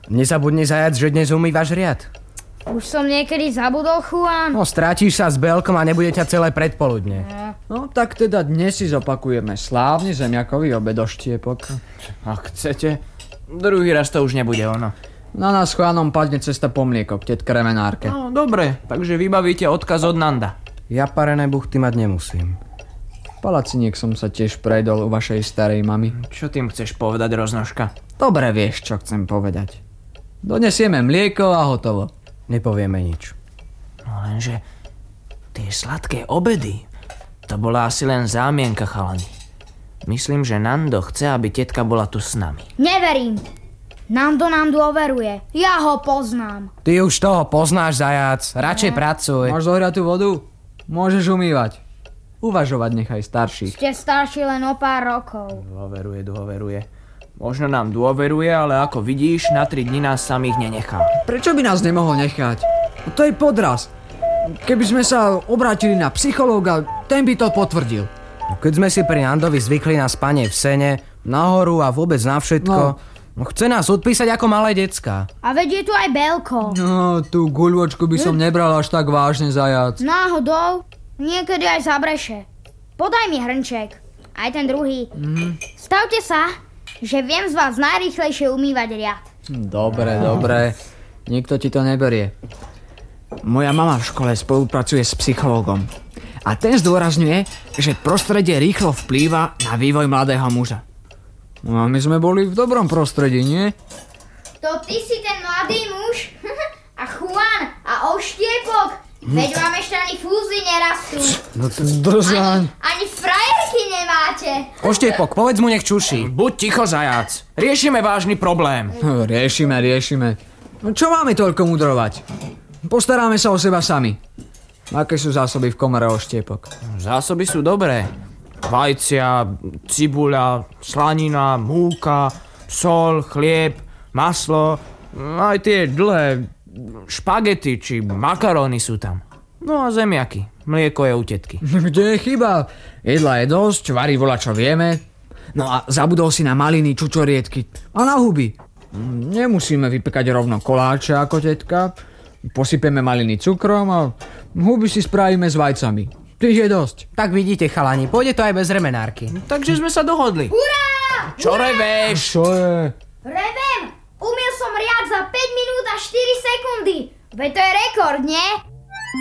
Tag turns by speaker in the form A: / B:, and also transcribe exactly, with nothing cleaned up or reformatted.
A: Nezabudni, zajac, že dnes umývaš riad.
B: Už som niekedy zabudol, Juan.
A: No, strátiš sa s Belkom a nebude ťa celé predpoludne.
C: No, tak teda dnes si zopakujeme slávny zemiakový obed do štiepok.
D: Ak chcete, druhý raz to už nebude ono.
C: Na nás s Juanom padne cesta po mlieko k tetke remenárke.
D: No, dobre, takže vybavíte odkaz od Nanda.
A: Ja parené buchty mať nemusím.
C: Palaciniek som sa tiež prejdol u vašej starej mamy.
D: Čo tým chceš povedať, Roznožka?
C: Dobre vieš, čo chcem povedať. Donesieme mlieko a hotovo.
A: Nepovieme nič.
D: No lenže tie sladké obedy, to bola asi len zámienka, chalani. Myslím, že Nando chce, aby tetka bola tu s nami.
B: Neverím. Nando nám dôveruje. Ja ho poznám.
A: Ty už toho poznáš, zajac. Radšej pracuj.
C: Máš zohriatú vodu? Môžeš umývať. Uvažovať nechaj starších.
B: Ste starší len o pár rokov.
D: Dôveruje, dôveruje. Možno nám dôveruje, ale ako vidíš, na tri dni nás samých nenechá.
C: Prečo by nás nemohol nechať? To je podraz. Keby sme sa obrátili na psychológa, ten by to potvrdil.
A: Keď sme si pri Nandovi zvykli na spanie v sene, nahoru a vôbec na všetko, no. No chce nás odpísať ako malé decká.
B: A veď je tu aj Belko.
C: No, tú guľočku by som nebral až tak vážne, zajac.
B: Náhodou, niekedy aj zabreše. Podaj mi hrnček. Aj ten druhý. Mm. Stavte sa, že viem z vás najrýchlejšie umývať riad.
C: Dobre, dobre. Nikto ti to neberie. Moja mama v škole spolupracuje s psychológom. A ten zdôrazňuje, že prostredie rýchlo vplýva na vývoj mladého muža. No a my sme boli v dobrom prostredí, nie?
B: To ty si ten mladý muž? A Juan a Oštiepok? Veď vám ešte ani fúzy nerastú.
C: No to drzaň.
B: Ani, ani frajerky nemáte.
A: Oštiepok, povedz mu, nech čuší.
D: Buď ticho, zajac. Riešime vážny problém.
C: No, riešime, riešime. No čo máme toľko mudrovať? Postaráme sa o seba sami. Aké sú zásoby v komore, Oštiepok?
D: Zásoby sú dobré. Vajcia, cibuľa, slanina, múka, sol, chlieb, maslo, aj tie dlhé špagety či makaróny sú tam. No a zemiaky, mlieko je u tetky.
C: Kde je chyba? Jedla je dosť, varí voľa čo vieme. No a zabudol si na maliny, čučoriedky a na huby. Nemusíme vypekať rovno koláče ako tetka. Posypeme maliny cukrom a huby si spravíme s vajcami. Tých je dosť.
A: Tak vidíte, chalani, pôjde to aj bez remenárky.
D: Takže sme sa dohodli.
B: Hurá!
D: Čo reveš?
C: Čo je?
B: Revem! Umyl som riad za päť minút a štyri sekundy. Veď to je rekord, nie?